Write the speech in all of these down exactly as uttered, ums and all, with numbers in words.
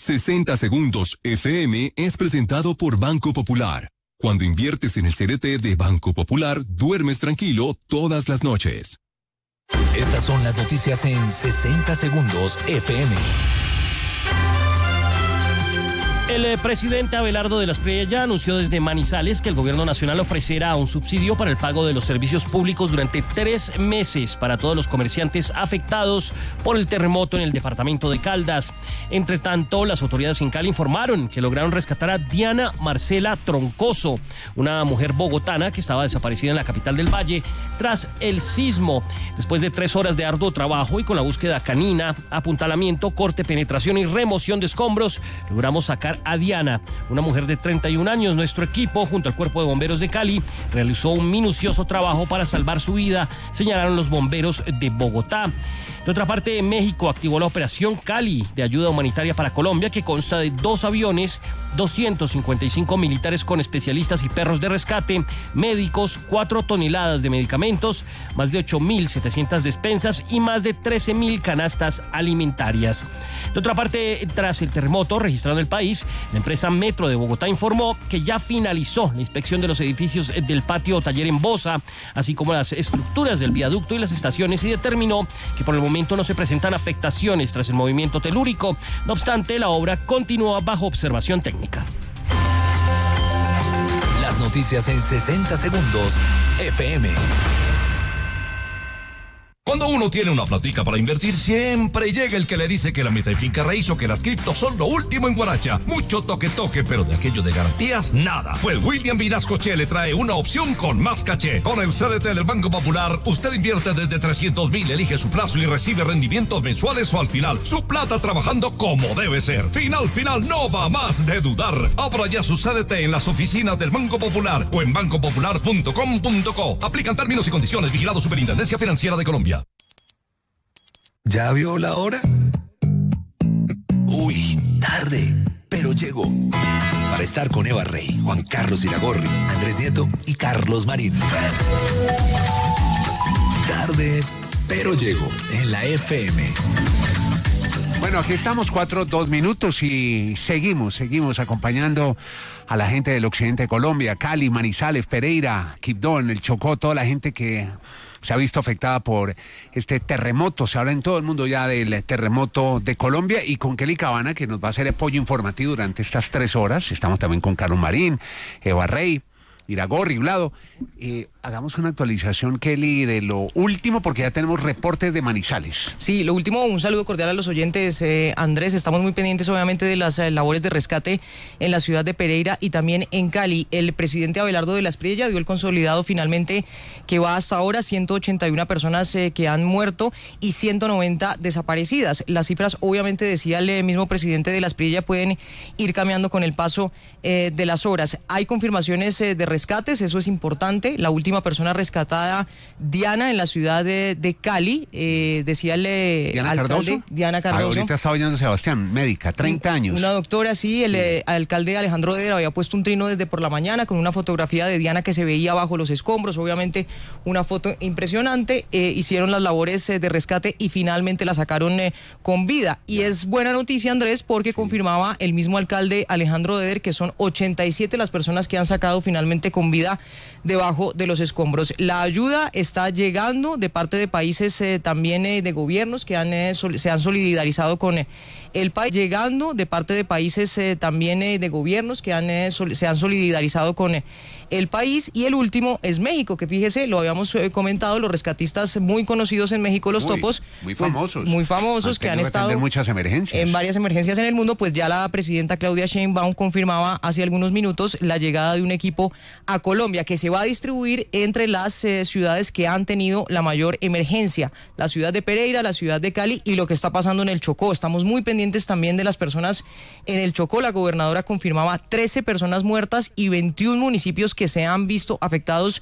sesenta Segundos F M es presentado por Banco Popular. Cuando inviertes en el C D T de Banco Popular, duermes tranquilo todas las noches. Estas son las noticias en sesenta Segundos F M. El eh, presidente Abelardo de la Espriella anunció desde Manizales que el gobierno nacional ofrecerá un subsidio para el pago de los servicios públicos durante tres meses para todos los comerciantes afectados por el terremoto en el departamento de Caldas. Entre tanto, las autoridades en Cali informaron que lograron rescatar a Diana Marcela Troncoso, una mujer bogotana que estaba desaparecida en la capital del Valle tras el sismo. Después de tres horas de arduo trabajo y con la búsqueda canina, apuntalamiento, corte, penetración y remoción de escombros, logramos sacar a Diana, una mujer de treinta y un años. Nuestro equipo, junto al Cuerpo de Bomberos de Cali, realizó un minucioso trabajo para salvar su vida, señalaron los bomberos de Bogotá. De otra parte, México activó la operación Cali de ayuda humanitaria para Colombia, que consta de dos aviones, doscientos cincuenta y cinco militares con especialistas y perros de rescate, médicos, cuatro toneladas de medicamentos, más de ocho mil setecientas despensas y más de trece mil canastas alimentarias. De otra parte, tras el terremoto registrado en el país, la empresa Metro de Bogotá informó que ya finalizó la inspección de los edificios del patio taller en Bosa, así como las estructuras del viaducto y las estaciones, y determinó que por el momento no se presentan afectaciones tras el movimiento telúrico. No obstante, la obra continúa bajo observación técnica. Las noticias en sesenta Segundos F M. Cuando uno tiene una platica para invertir, siempre llega el que le dice que la meta de finca raíz o que las criptos son lo último en Guaracha. Mucho toque toque, pero de aquello de garantías, nada. Pues William Vinasco Che le trae una opción con más caché. Con el C D T del Banco Popular, usted invierte desde trescientos mil, elige su plazo y recibe rendimientos mensuales o al final. Su plata trabajando como debe ser. Final, final, no va más de dudar. Abra ya su C D T en las oficinas del Banco Popular o en banco popular punto com punto co. Aplican términos y condiciones. Vigilado Superintendencia Financiera de Colombia. ¿Ya vio la hora? Uy, tarde, pero llegó. Para estar con Eva Rey, Juan Carlos Iragorri, Andrés Nieto y Carlos Marín. Tarde, pero llegó en la F M. Bueno, aquí estamos, cuatro, dos minutos y seguimos, seguimos acompañando a la gente del occidente de Colombia, Cali, Manizales, Pereira, Quibdó, el Chocó, toda la gente que se ha visto afectada por este terremoto. Se habla en todo el mundo ya del terremoto de Colombia, y con Kelly Cabana, que nos va a hacer apoyo informativo durante estas tres horas. Estamos también con Carlos Marín, Eva Rey, Iragorri, Blado. Eh, hagamos una actualización, Kelly, de lo último, porque ya tenemos reportes de Manizales. Sí, lo último, un saludo cordial a los oyentes. eh, Andrés, estamos muy pendientes obviamente de las eh, labores de rescate en la ciudad de Pereira y también en Cali. El presidente Abelardo de la Espriella dio el consolidado finalmente que va hasta ahora ciento ochenta y una personas eh, que han muerto y ciento noventa desaparecidas. Las cifras, obviamente, decía el eh, mismo presidente de la Espriella, pueden ir cambiando con el paso eh, de las horas. Hay confirmaciones eh, de rescates, eso es importante. La última persona rescatada, Diana, en la ciudad de, de Cali, eh, decía el eh, Diana alcalde, Cardoso. Diana Cardoso. Ah, ahorita está oyendo Sebastián, médica, treinta años. Una doctora, sí, el eh, alcalde Alejandro Eder había puesto un trino desde por la mañana con una fotografía de Diana que se veía bajo los escombros, obviamente una foto impresionante. Eh, hicieron las labores eh, de rescate y finalmente la sacaron eh, con vida. Y es buena noticia, Andrés, porque confirmaba el mismo alcalde Alejandro Eder que son ochenta y siete las personas que han sacado finalmente con vida debajo de los escombros. La ayuda está llegando de parte de países eh, también eh, de gobiernos que han, eh, sol, se han solidarizado con eh, el país, llegando de parte de países eh, también eh, de gobiernos que han, eh, sol, se han solidarizado con eh, el país. Y el último es México, que fíjese, lo habíamos eh, comentado, los rescatistas muy conocidos en México, los muy, topos. Muy pues, famosos. Muy famosos, que han estado en muchas emergencias. En varias emergencias en el mundo. Pues ya la presidenta Claudia Sheinbaum confirmaba hace algunos minutos la llegada de un equipo a Colombia que se va a distribuir entre las eh, ciudades que han tenido la mayor emergencia, la ciudad de Pereira, la ciudad de Cali y lo que está pasando en el Chocó. Estamos muy pendientes también de las personas en el Chocó. La gobernadora confirmaba trece personas muertas y veintiún municipios que se han visto afectados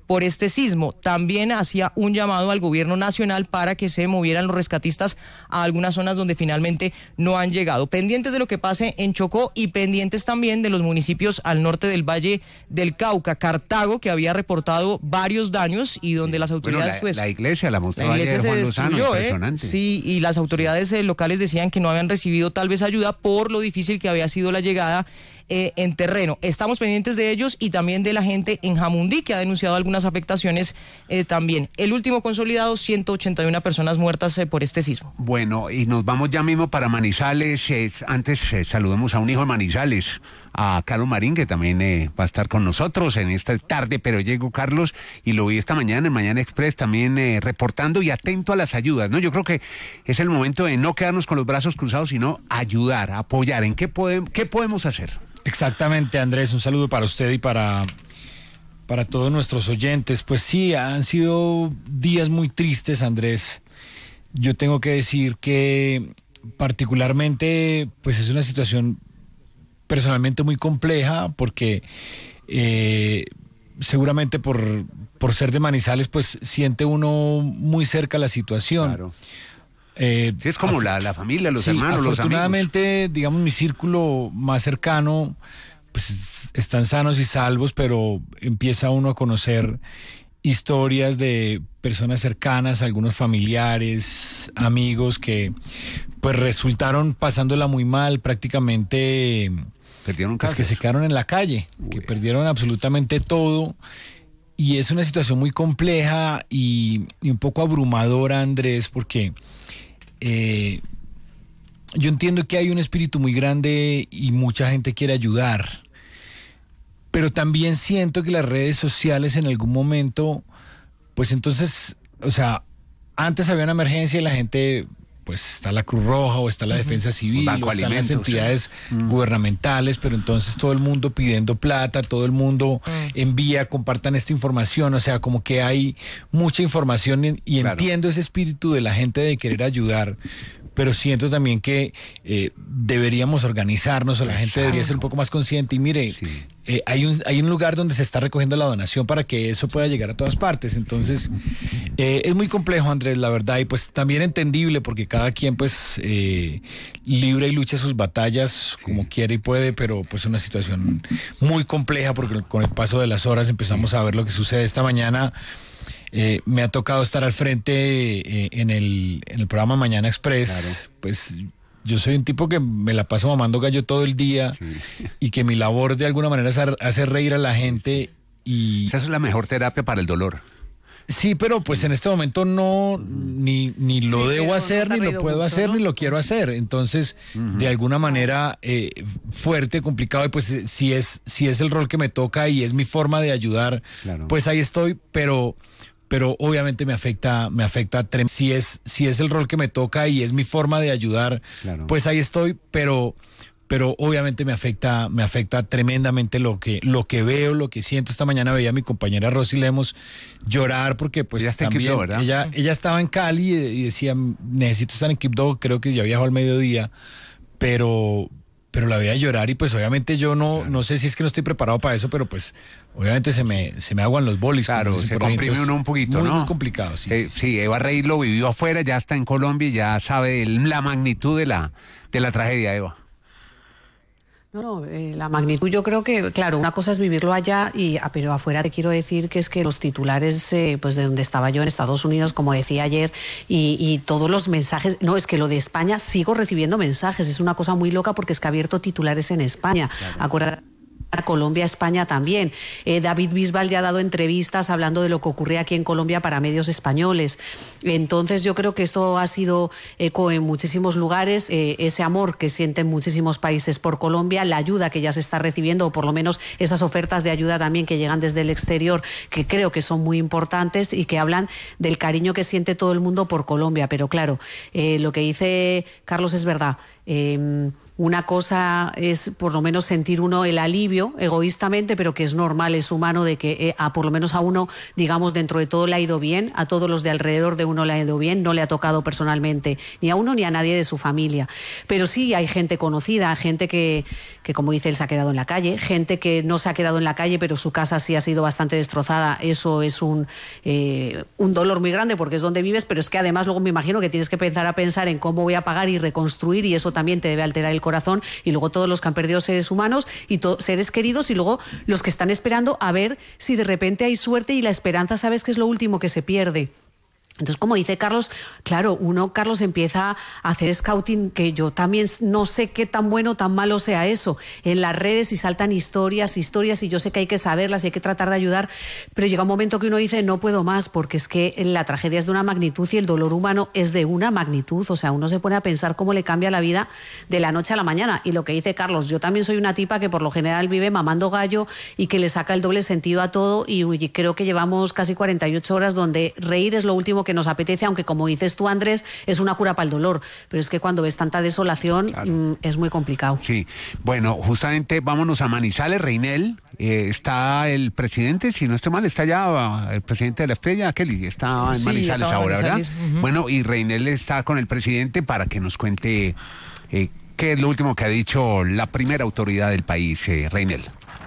por este sismo. También hacía un llamado al gobierno nacional para que se movieran los rescatistas a algunas zonas donde finalmente no han llegado. Pendientes de lo que pase en Chocó y pendientes también de los municipios al norte del Valle del Cauca. Cartago, que había reportado varios daños y donde las autoridades... Bueno, la, pues la iglesia, la mostró la ayer iglesia Juan se Lozano, destruyó, impresionante. ¿eh? Sí, y las autoridades eh, locales decían que no habían recibido tal vez ayuda por lo difícil que había sido la llegada Eh, en terreno. Estamos pendientes de ellos y también de la gente en Jamundí, que ha denunciado algunas afectaciones eh, también. El último consolidado, ciento ochenta y una personas muertas eh, por este sismo. Bueno, y nos vamos ya mismo para Manizales. Eh, antes eh, saludemos a un hijo de Manizales, a Carlos Marín, que también eh, va a estar con nosotros en esta tarde, pero llegó Carlos y lo vi esta mañana en Mañana Express también eh, reportando y atento a las ayudas, ¿no? Yo creo que es el momento de no quedarnos con los brazos cruzados, sino ayudar, apoyar. ¿En qué, podemos, qué podemos hacer? Exactamente, Andrés, un saludo para usted y para, para todos nuestros oyentes. Pues sí, han sido días muy tristes, Andrés. Yo tengo que decir que particularmente pues es una situación personalmente muy compleja porque eh, seguramente por, por ser de Manizales pues siente uno muy cerca la situación. Claro. Eh, sí, es como la, la familia, los sí, hermanos, los amigos. Afortunadamente, digamos, mi círculo más cercano, pues están sanos y salvos, pero empieza uno a conocer historias de personas cercanas, algunos familiares, amigos que pues resultaron pasándola muy mal, prácticamente perdieron pues, casas, que se quedaron en la calle, Uy. que perdieron absolutamente todo. Y es una situación muy compleja y, y un poco abrumadora, Andrés, porque Eh, yo entiendo que hay un espíritu muy grande y mucha gente quiere ayudar, pero también siento que las redes sociales en algún momento, pues entonces, o sea, antes había una emergencia y la gente, pues está la Cruz Roja o está la Defensa Civil o están las entidades sí. gubernamentales, pero entonces todo el mundo pidiendo plata, todo el mundo mm. envía, compartan esta información, o sea, como que hay mucha información y, y claro. entiendo ese espíritu de la gente de querer ayudar, pero siento también que eh, deberíamos organizarnos, o la gente debería ser un poco más consciente y mire, sí. eh, hay, un, hay un lugar donde se está recogiendo la donación para que eso pueda llegar a todas partes, entonces eh, es muy complejo, Andrés, la verdad, y pues también entendible porque cada quien pues eh, libre y lucha sus batallas sí. como quiere y puede, pero pues es una situación muy compleja porque con el paso de las horas empezamos sí. a ver lo que sucede. Esta mañana Eh, me ha tocado estar al frente eh, en, el, en el programa Mañana Express, claro. pues yo soy un tipo que me la paso mamando gallo todo el día sí. y que mi labor de alguna manera es hacer reír a la gente y... Esa es la mejor terapia para el dolor. Sí, pero pues en este momento no, ni, ni lo sí, debo hacer, no ni lo puedo mucho, hacer, ¿no? ni lo quiero hacer. Entonces, uh-huh. de alguna manera eh, fuerte, complicado, y pues si es, si es el rol que me toca y es mi forma de ayudar, claro. pues ahí estoy, pero... pero obviamente me afecta, me afecta, si es, si es el rol que me toca y es mi forma de ayudar, claro. pues ahí estoy, pero, pero obviamente me afecta, me afecta tremendamente lo que, lo que veo, lo que siento. Esta mañana veía a mi compañera Rosy Lemos llorar porque pues ella también, Quibdó, ¿verdad? ella, ella estaba en Cali y decía, necesito estar en Quibdó, creo que ya viajó al mediodía, pero... pero la veía llorar y pues obviamente yo no, claro. no sé si es que no estoy preparado para eso, pero pues obviamente se me, se me aguan los bolis. Claro, se comprime uno un poquito, muy, ¿no? Muy complicado, sí, eh, sí, sí. Sí, Eva Rey lo vivió afuera, ya está en Colombia y ya sabe la magnitud de la, de la tragedia, Eva. No, no, eh, la magnitud yo creo que, claro, una cosa es vivirlo allá, y ah, pero afuera te quiero decir que es que los titulares, eh, pues de donde estaba yo en Estados Unidos, como decía ayer, y, y todos los mensajes, no, es que lo de España sigo recibiendo mensajes, es una cosa muy loca porque es que ha abierto titulares en España, claro. Acuérdate. Colombia, España también. Eh, David Bisbal ya ha dado entrevistas hablando de lo que ocurre aquí en Colombia para medios españoles. Entonces yo creo que esto ha sido eco en muchísimos lugares, eh, ese amor que sienten muchísimos países por Colombia, la ayuda que ya se está recibiendo, o por lo menos esas ofertas de ayuda también que llegan desde el exterior, que creo que son muy importantes y que hablan del cariño que siente todo el mundo por Colombia. Pero claro, eh, lo que dice Carlos es verdad. Eh, Una cosa es por lo menos sentir uno el alivio egoístamente, pero que es normal, es humano, de que eh, a, por lo menos a uno, digamos, dentro de todo le ha ido bien, a todos los de alrededor de uno le ha ido bien, no le ha tocado personalmente ni a uno ni a nadie de su familia. Pero sí hay gente conocida, gente que, que como dice él, se ha quedado en la calle, gente que no se ha quedado en la calle, pero su casa sí ha sido bastante destrozada. Eso es un, eh, un dolor muy grande porque es donde vives, pero es que además luego me imagino que tienes que empezar a pensar en cómo voy a pagar y reconstruir, y eso también te debe alterar el corazón, y luego todos los que han perdido seres humanos y seres queridos, y luego los que están esperando a ver si de repente hay suerte, y la esperanza, sabes que es lo último que se pierde. Entonces, como dice Carlos, claro, uno, Carlos, empieza a hacer scouting, que yo también no sé qué tan bueno o tan malo sea eso, en las redes, y saltan historias, historias, y yo sé que hay que saberlas y hay que tratar de ayudar, pero llega un momento que uno dice, no puedo más, porque es que la tragedia es de una magnitud y el dolor humano es de una magnitud. O sea, uno se pone a pensar cómo le cambia la vida de la noche a la mañana. Y lo que dice Carlos, yo también soy una tipa que por lo general vive mamando gallo y que le saca el doble sentido a todo, y, y creo que llevamos casi cuarenta y ocho horas donde reír es lo último que que nos apetece, aunque como dices tú, Andrés, es una cura para el dolor, pero es que cuando ves tanta desolación, claro, mmm, es muy complicado. Sí, bueno, justamente vámonos a Manizales, Reinel, eh, está el presidente, si no estoy mal, está ya el presidente de la Espriella, Kelly, está en sí, Manizales ahora, Manizales. ¿Verdad? Uh-huh. Bueno, y Reinel está con el presidente para que nos cuente eh, qué es lo último que ha dicho la primera autoridad del país, eh, Reinel.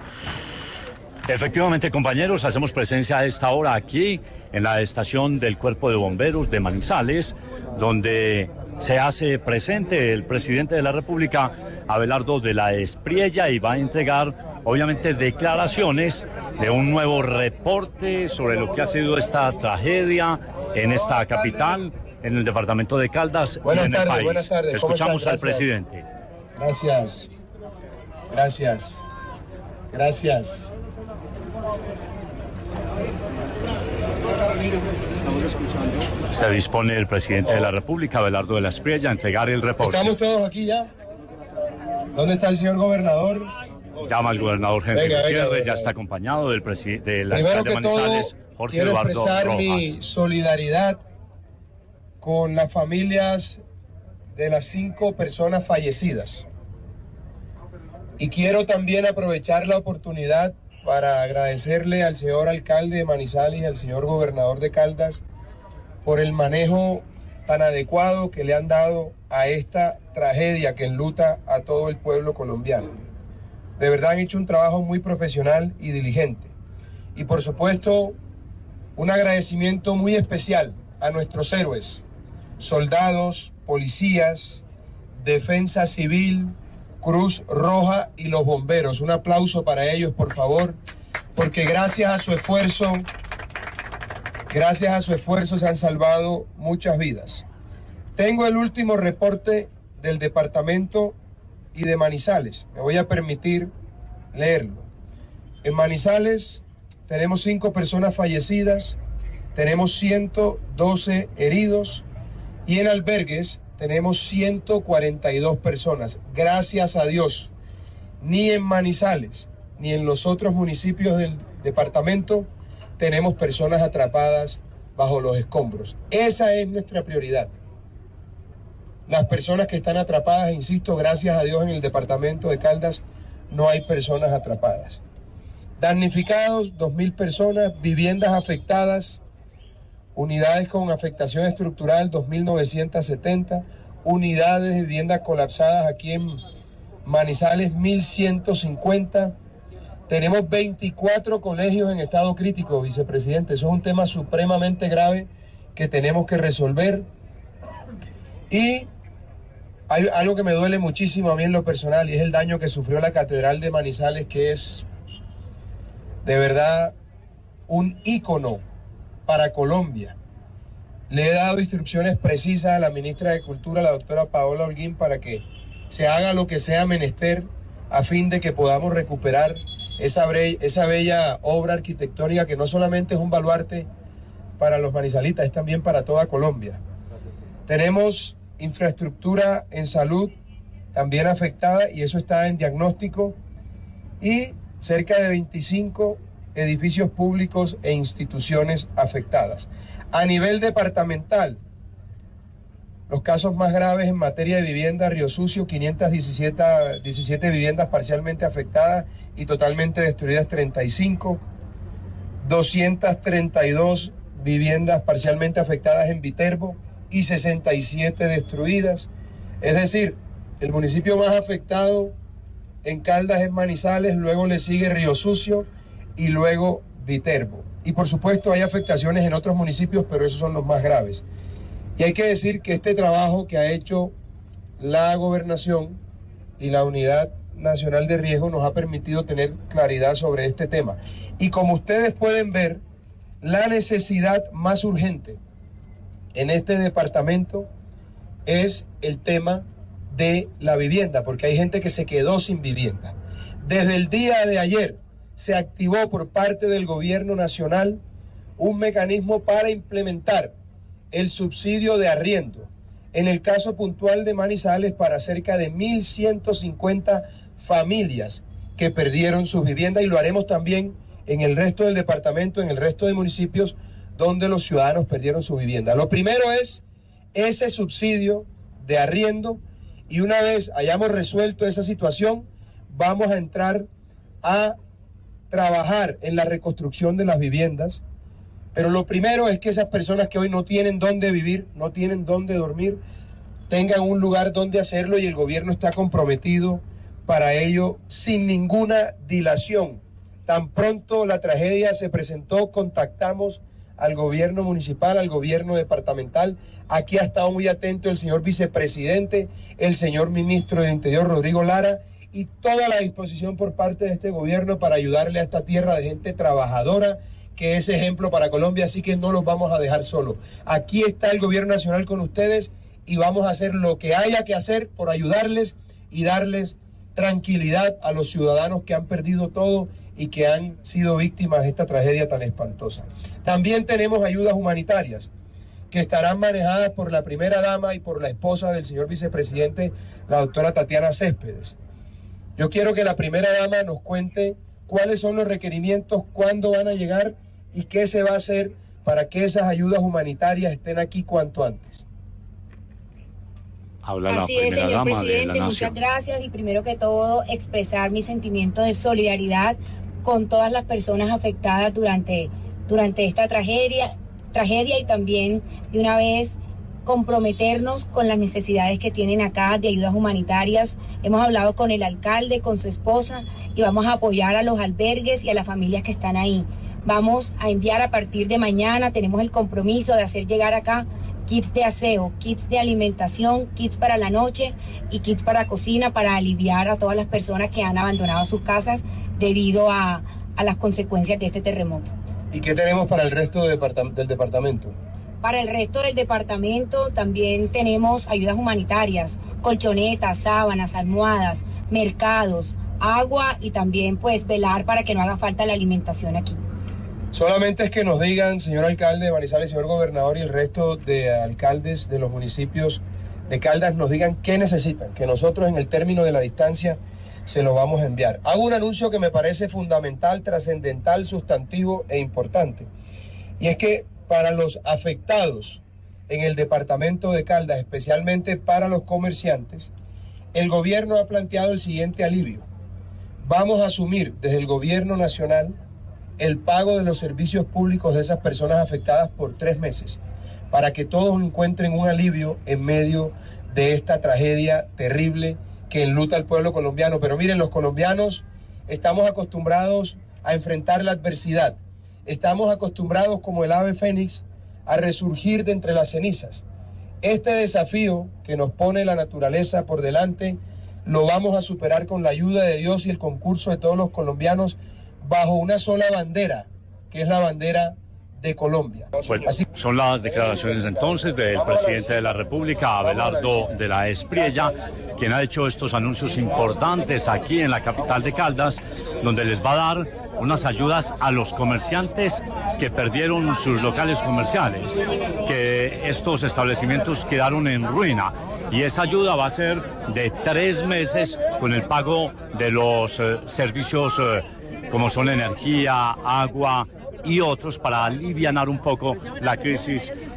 Efectivamente, compañeros, hacemos presencia a esta hora aquí en la estación del Cuerpo de Bomberos de Manizales, donde se hace presente el presidente de la República, Abelardo de la Espriella, y va a entregar, obviamente, declaraciones de un nuevo reporte sobre lo que ha sido esta tragedia en esta capital, en el departamento de Caldas buenas y en tardes, el país. Buenas tardes. Escuchamos al presidente. Gracias. Gracias. Gracias. Se dispone el presidente de la República, Abelardo de la Espriella, a entregar el reporte. ¿Estamos todos aquí ya? ¿Dónde está el señor gobernador? Llama al gobernador Henry venga, Gutiérrez, venga, ya venga. está acompañado del presidente del Primero alcalde de Manizales, todo, Jorge quiero Eduardo expresar Rojas. mi solidaridad con las familias de las cinco personas fallecidas. Y quiero también aprovechar la oportunidad para agradecerle al señor alcalde de Manizales y al señor gobernador de Caldas por el manejo tan adecuado que le han dado a esta tragedia que enluta a todo el pueblo colombiano. De verdad han hecho un trabajo muy profesional y diligente. Y por supuesto, un agradecimiento muy especial a nuestros héroes, soldados, policías, defensa civil, Cruz Roja y los bomberos. Un aplauso para ellos, por favor, porque gracias a su esfuerzo, gracias a su esfuerzo se han salvado muchas vidas. Tengo el último reporte del departamento y de Manizales. Me voy a permitir leerlo. En Manizales tenemos cinco personas fallecidas, tenemos ciento doce heridos, y en albergues tenemos ciento cuarenta y dos personas. Gracias a Dios, ni en Manizales ni en los otros municipios del departamento tenemos personas atrapadas bajo los escombros. Esa es nuestra prioridad. Las personas que están atrapadas, insisto, gracias a Dios en el departamento de Caldas no hay personas atrapadas. Damnificados, dos mil personas, viviendas afectadas, unidades con afectación estructural, dos mil novecientos setenta, unidades de vivienda colapsadas aquí en Manizales, mil ciento cincuenta. Tenemos veinticuatro colegios en estado crítico, vicepresidente. Eso es un tema supremamente grave que tenemos que resolver. Y hay algo que me duele muchísimo a mí en lo personal, y es el daño que sufrió la Catedral de Manizales, que es de verdad un ícono para Colombia. Le he dado instrucciones precisas a la ministra de Cultura, la doctora Paola Holguín, para que se haga lo que sea menester a fin de que podamos recuperar esa, bre- esa bella obra arquitectónica que no solamente es un baluarte para los manizalitas, es también para toda Colombia. Tenemos infraestructura en salud también afectada, y eso está en diagnóstico, y cerca de veinticinco edificios públicos e instituciones afectadas. A nivel departamental, Los casos más graves en materia de vivienda, Río Sucio, quinientas diecisiete viviendas parcialmente afectadas y totalmente destruidas treinta y cinco, doscientas treinta y dos viviendas parcialmente afectadas en Viterbo y sesenta y siete destruidas. Es decir, el municipio más afectado en Caldas es Manizales, luego le sigue Río Sucio y luego Viterbo. Y por supuesto hay afectaciones en otros municipios, pero esos son los más graves. Y hay que decir que este trabajo que ha hecho la gobernación y la Unidad Nacional de Riesgo nos ha permitido tener claridad sobre este tema. Y como ustedes pueden ver, la necesidad más urgente en este departamento es el tema de la vivienda, porque hay gente que se quedó sin vivienda. Desde el día de ayer se activó por parte del gobierno nacional un mecanismo para implementar el subsidio de arriendo. En el caso puntual de Manizales, para cerca de mil ciento cincuenta familias que perdieron sus viviendas, y lo haremos también en el resto del departamento, en el resto de municipios donde los ciudadanos perdieron su vivienda. Lo primero es ese subsidio de arriendo, y una vez hayamos resuelto esa situación, vamos a entrar a trabajar en la reconstrucción de las viviendas. Pero lo primero es que esas personas que hoy no tienen dónde vivir, no tienen dónde dormir, tengan un lugar donde hacerlo, y el gobierno está comprometido para ello sin ninguna dilación. Tan pronto la tragedia se presentó, contactamos al gobierno municipal, al gobierno departamental. Aquí ha estado muy atento el señor vicepresidente, el señor ministro del Interior, Rodrigo Lara, y toda la disposición por parte de este gobierno para ayudarle a esta tierra de gente trabajadora, que es ejemplo para Colombia, así que no los vamos a dejar solos. Aquí está el gobierno nacional con ustedes y vamos a hacer lo que haya que hacer por ayudarles y darles tranquilidad a los ciudadanos que han perdido todo y que han sido víctimas de esta tragedia tan espantosa. También tenemos ayudas humanitarias que estarán manejadas por la primera dama y por la esposa del señor vicepresidente, la doctora Tatiana Céspedes. Yo quiero que la primera dama nos cuente cuáles son los requerimientos, cuándo van a llegar y qué se va a hacer para que esas ayudas humanitarias estén aquí cuanto antes. Habla Así es, señor presidente, muchas gracias, y primero que todo expresar mi sentimiento de solidaridad con todas las personas afectadas durante, durante esta tragedia, tragedia y también de una vez comprometernos con las necesidades que tienen acá de ayudas humanitarias. Hemos hablado con el alcalde, con su esposa, y vamos a apoyar a los albergues y a las familias que están ahí. Vamos a enviar a partir de mañana, tenemos el compromiso de hacer llegar acá kits de aseo, kits de alimentación, kits para la noche y kits para cocina, para aliviar a todas las personas que han abandonado sus casas debido a, a las consecuencias de este terremoto. ¿Y qué tenemos para el resto de departam- del departamento? Para el resto del departamento también tenemos ayudas humanitarias, colchonetas, sábanas, almohadas, mercados, agua, y también pues velar para que no haga falta la alimentación aquí. Solamente es que nos digan, señor alcalde de Manizales, señor gobernador y el resto de alcaldes de los municipios de Caldas, nos digan qué necesitan, que nosotros en el término de la distancia se lo vamos a enviar. Hago un anuncio que me parece fundamental, trascendental, sustantivo e importante, y es que para los afectados en el departamento de Caldas, especialmente para los comerciantes, el gobierno ha planteado el siguiente alivio. Vamos a asumir desde el gobierno nacional el pago de los servicios públicos de esas personas afectadas por tres meses, para que todos encuentren un alivio en medio de esta tragedia terrible que enluta al pueblo colombiano. Pero miren, los colombianos estamos acostumbrados a enfrentar la adversidad. Estamos acostumbrados, como el ave fénix, a resurgir de entre las cenizas. Este desafío que nos pone la naturaleza por delante lo vamos a superar con la ayuda de Dios y el concurso de todos los colombianos bajo una sola bandera, que es la bandera de Colombia. Bueno, Así... son las declaraciones entonces del presidente de la República, Abelardo de la Espriella, quien ha hecho estos anuncios importantes aquí en la capital de Caldas, donde les va a dar unas ayudas a los comerciantes que perdieron sus locales comerciales, que estos establecimientos quedaron en ruina, y esa ayuda va a ser de tres meses con el pago de los eh, servicios eh, como son energía, agua y otros, para alivianar un poco la crisis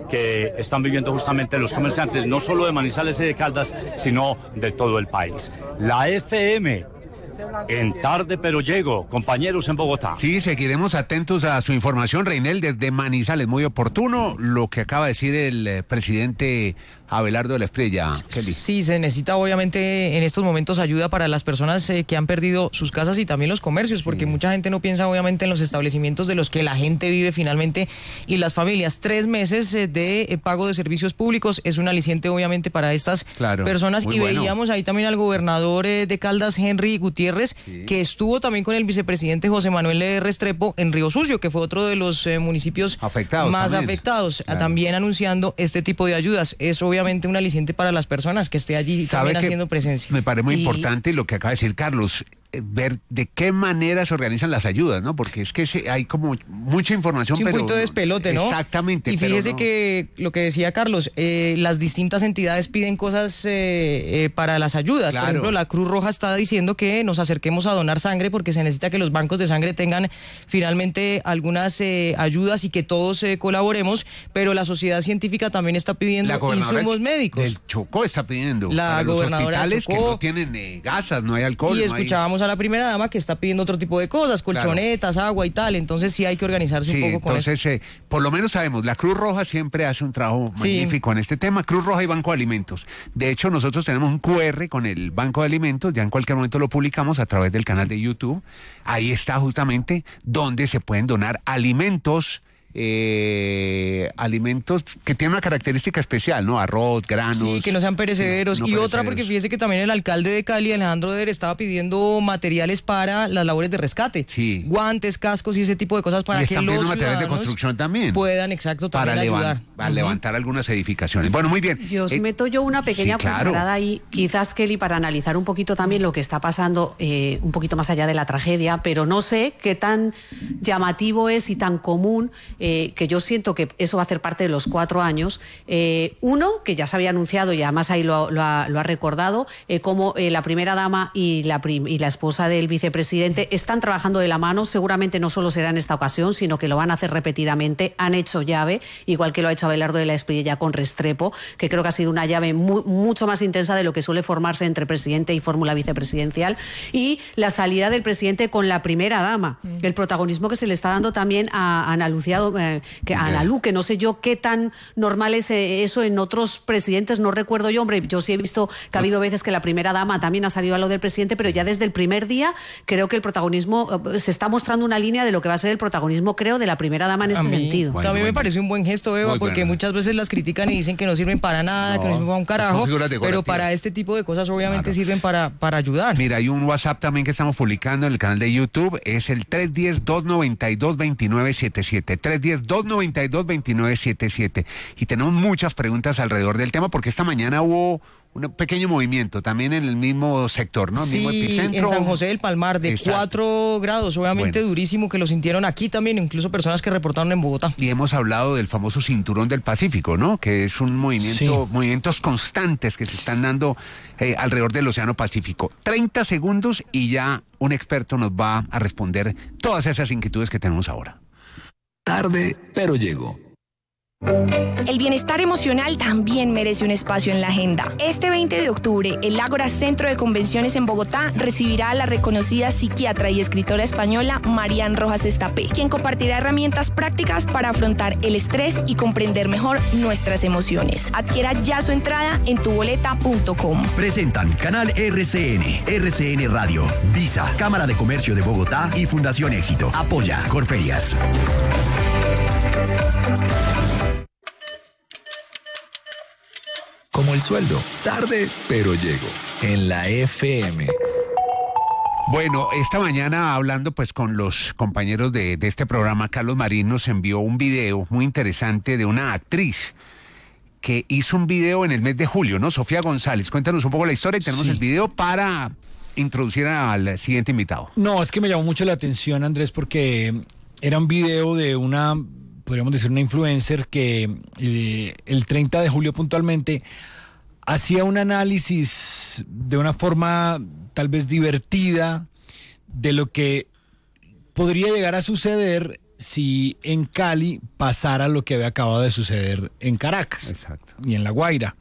que están viviendo justamente los comerciantes, no solo de Manizales y de Caldas, sino de todo el país. La F M, en Tarde Pero Llego, compañeros en Bogotá. Sí, seguiremos atentos a su información, Reinel, desde Manizales. Muy oportuno lo que acaba de decir el eh, presidente Abelardo de la Espriella. Kelly. Sí, se necesita obviamente en estos momentos ayuda para las personas eh, que han perdido sus casas y también los comercios, porque sí. mucha gente no piensa obviamente en los establecimientos de los que la gente vive finalmente y las familias. Tres meses eh, de eh, pago de servicios públicos es un aliciente obviamente para estas claro, personas y bueno. veíamos ahí también al gobernador eh, de Caldas, Henry Gutiérrez, sí. que estuvo también con el vicepresidente José Manuel Restrepo en Río Sucio, que fue otro de los eh, municipios afectados, más también. afectados, claro. también anunciando este tipo de ayudas. Es obviamente obviamente un aliciente para las personas que esté allí también haciendo presencia. Me parece muy y... importante lo que acaba de decir Carlos, ver de qué manera se organizan las ayudas, ¿no? Porque es que se, hay como mucha información, sí, un pero... poquito de despelote, ¿no? Exactamente. Y fíjese no... que lo que decía Carlos, eh, las distintas entidades piden cosas eh, eh, para las ayudas. Claro. Por ejemplo, la Cruz Roja está diciendo que nos acerquemos a donar sangre porque se necesita que los bancos de sangre tengan finalmente algunas eh, ayudas y que todos eh, colaboremos, pero la sociedad científica también está pidiendo insumos médicos. El Chocó está pidiendo. La para gobernadora los hospitales Chocó, que no tienen eh, gasas, no hay alcohol. Y no escuchábamos hay... a la primera dama que está pidiendo otro tipo de cosas, colchonetas, claro. agua y tal, entonces sí hay que organizarse sí, un poco con eso. Entonces, eh, por lo menos sabemos, la Cruz Roja siempre hace un trabajo sí. magnífico en este tema, Cruz Roja y Banco de Alimentos. De hecho, nosotros tenemos un cu erre con el Banco de Alimentos, ya en cualquier momento lo publicamos a través del canal de YouTube. Ahí está justamente donde se pueden donar alimentos, Eh, alimentos que tienen una característica especial, ¿no? Arroz, granos. Sí, que no sean perecederos. No y perecederos. Otra, porque fíjese que también el alcalde de Cali, Alejandro Der, estaba pidiendo materiales para las labores de rescate. Sí. Guantes, cascos y ese tipo de cosas para y que están los pidiendo materiales de construcción también. Puedan, exacto, también para ayudar. Levan, para uh-huh. levantar algunas edificaciones. Bueno, muy bien. Yo eh, meto yo una pequeña sí, cucharada claro. ahí, quizás, Kelly, para analizar un poquito también lo que está pasando, eh, un poquito más allá de la tragedia, pero no sé qué tan llamativo es y tan común, eh, que yo siento que eso va a hacer parte de los cuatro años. Eh, uno, que ya se había anunciado y además ahí lo, lo, ha, lo ha recordado, eh, como eh, la primera dama y la, prim y la esposa del vicepresidente están trabajando de la mano. Seguramente no solo será en esta ocasión, sino que lo van a hacer repetidamente. Han hecho llave, igual que lo ha hecho Abelardo de la Espriella con Restrepo, que creo que ha sido una llave muy, mucho más intensa de lo que suele formarse entre presidente y fórmula vicepresidencial. Y la salida del presidente con la primera dama, mm. el protagonismo que se le está dando también a Ana Lucía, eh, que a Ana Lu, que no sé yo qué tan normal es eso en otros presidentes, no recuerdo yo, hombre, yo sí he visto que ha habido veces que la primera dama también ha salido a lo del presidente, pero ya desde el primer día creo que el protagonismo, se está mostrando una línea de lo que va a ser el protagonismo, creo, de la primera dama en este a mí, sentido. Bueno, también bueno. me parece un buen gesto, Eva, Muy porque bueno. muchas veces las critican y dicen que no sirven para nada, no, que no sirven para un carajo, pero para este tipo de cosas obviamente claro. sirven para, para ayudar. Mira, hay un WhatsApp también que estamos publicando en el canal de YouTube, es el tres uno cero, dos nueve dos, dos nueve siete siete, tres uno cero, dos nueve dos, dos nueve siete siete. Y tenemos muchas preguntas alrededor del tema porque esta mañana hubo un pequeño movimiento también en el mismo sector, ¿no? El sí, mismo epicentro. En San José del Palmar, de Exacto. cuatro grados, obviamente bueno. durísimo, que lo sintieron aquí también, incluso personas que reportaron en Bogotá. Y hemos hablado del famoso Cinturón del Pacífico, ¿no? Que es un movimiento, sí. movimientos constantes que se están dando eh, alrededor del Océano Pacífico. treinta segundos y ya un experto nos va a responder todas esas inquietudes que tenemos ahora. Tarde, pero llego. El bienestar emocional también merece un espacio en la agenda. Este veinte de octubre, el Ágora Centro de Convenciones en Bogotá recibirá a la reconocida psiquiatra y escritora española Marian Rojas Estapé, quien compartirá herramientas prácticas para afrontar el estrés y comprender mejor nuestras emociones. Adquiera ya su entrada en tu boleta punto com. Presentan Canal R C N, R C N Radio, Visa, Cámara de Comercio de Bogotá y Fundación Éxito. Apoya Corferias. Como el sueldo, tarde, pero llego, en la F M. Bueno, esta mañana hablando pues con los compañeros de, de este programa, Carlos Marín nos envió un video muy interesante de una actriz que hizo un video en el mes de julio, ¿no? Sofía González, cuéntanos un poco la historia y tenemos sí. el video para introducir al siguiente invitado. No, es que me llamó mucho la atención, Andrés, porque era un video de una, podríamos decir, una influencer que eh, el treinta de julio puntualmente hacía un análisis de una forma tal vez divertida de lo que podría llegar a suceder si en Cali pasara lo que había acabado de suceder en Caracas. Exacto. Y en La Guaira.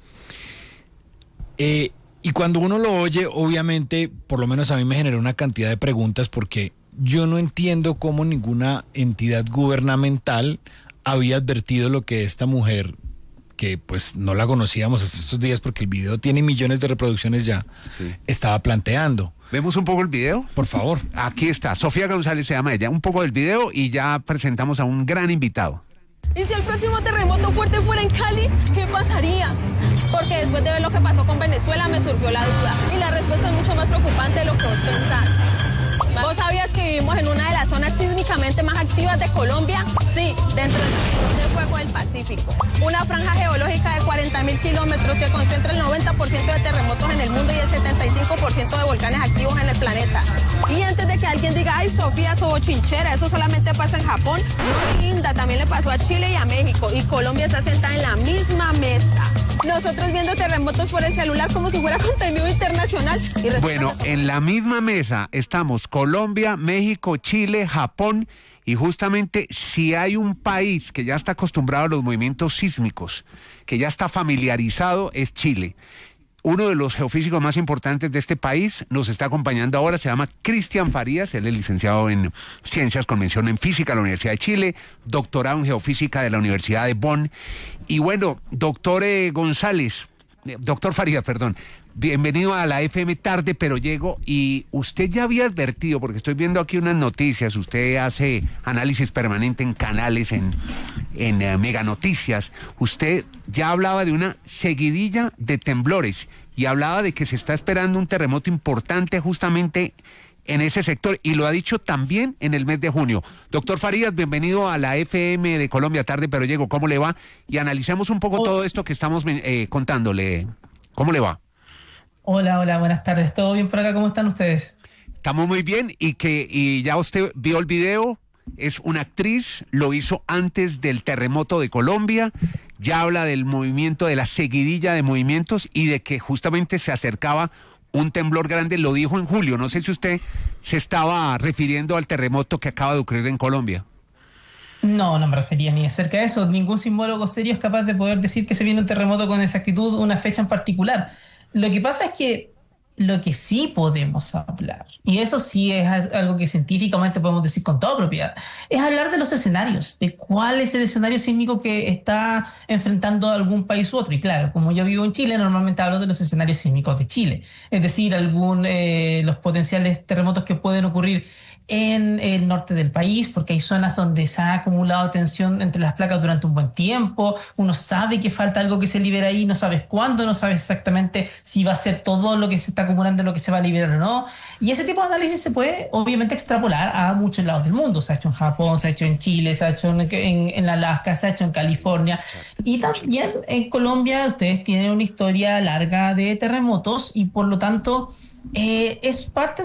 Eh, y cuando uno lo oye, obviamente, por lo menos a mí me generó una cantidad de preguntas, porque yo no entiendo cómo ninguna entidad gubernamental había advertido lo que esta mujer, que pues no la conocíamos hasta estos días porque el video tiene millones de reproducciones ya, sí, estaba planteando. ¿Vemos un poco el video? Por favor. Aquí está, Sofía González se llama ella. Un poco del video y ya presentamos a un gran invitado. ¿Y si el próximo terremoto fuerte fuera en Cali, qué pasaría? Porque después de ver lo que pasó con Venezuela me surgió la duda. Y la respuesta es mucho más preocupante de lo que vos pensás. ¿Vos sabías que vivimos en una de las zonas sísmicamente más activas de Colombia? Sí, dentro del Cinturón de Fuego del Pacífico. Una franja geológica de cuarenta mil kilómetros que concentra el noventa por ciento de terremotos en el mundo y el setenta y cinco por ciento de volcanes activos en el planeta. Y antes de que alguien diga, ay, Sofía, sos chinchera, eso solamente pasa en Japón. No, linda, también le pasó a Chile y a México. Y Colombia está sentada en la misma mesa. Nosotros viendo terremotos por el celular como si fuera contenido internacional. Y bueno, en la misma mesa estamos Colombia, México, Chile, Japón, y justamente si hay un país que ya está acostumbrado a los movimientos sísmicos, que ya está familiarizado, es Chile. Uno de los geofísicos más importantes de este país nos está acompañando ahora, se llama Cristian Farías, él es licenciado en Ciencias con mención en Física de la Universidad de Chile, doctorado en Geofísica de la Universidad de Bonn. Y bueno, doctor eh, González, eh, doctor Farías, perdón, bienvenido a la F M Tarde, pero llego, y usted ya había advertido, porque estoy viendo aquí unas noticias, usted hace análisis permanente en canales, en, en uh, Mega Noticias, usted ya hablaba de una seguidilla de temblores, y hablaba de que se está esperando un terremoto importante justamente en ese sector, y lo ha dicho también en el mes de junio. Doctor Farías, bienvenido a la F M de Colombia Tarde, pero llego, ¿cómo le va? Y analizamos un poco todo esto que estamos eh, contándole. ¿Cómo le va? Hola, hola, buenas tardes. ¿Todo bien por acá? ¿Cómo están ustedes? Estamos muy bien, y que y ya usted vio el video, es una actriz, lo hizo antes del terremoto de Colombia, ya habla del movimiento, de la seguidilla de movimientos y de que justamente se acercaba un temblor grande, lo dijo en julio, no sé si usted se estaba refiriendo al terremoto que acaba de ocurrir en Colombia. No, no me refería ni acerca de eso, ningún sismólogo serio es capaz de poder decir que se viene un terremoto con exactitud, una fecha en particular. Lo que pasa es que lo que sí podemos hablar, y eso sí es algo que científicamente podemos decir con toda propiedad, es hablar de los escenarios, de cuál es el escenario sísmico que está enfrentando algún país u otro. Y claro, como yo vivo en Chile, normalmente hablo de los escenarios sísmicos de Chile, es decir, algún eh, los potenciales terremotos que pueden ocurrir en el norte del país, porque hay zonas donde se ha acumulado tensión entre las placas durante un buen tiempo, uno sabe que falta algo que se libera ahí, no sabes cuándo, no sabes exactamente si va a ser todo lo que se está acumulando lo que se va a liberar o no, y ese tipo de análisis se puede obviamente extrapolar a muchos lados del mundo. Se ha hecho en Japón, se ha hecho en Chile, se ha hecho en, en, en Alaska, se ha hecho en California, y también en Colombia ustedes tienen una historia larga de terremotos, y por lo tanto eh, es parte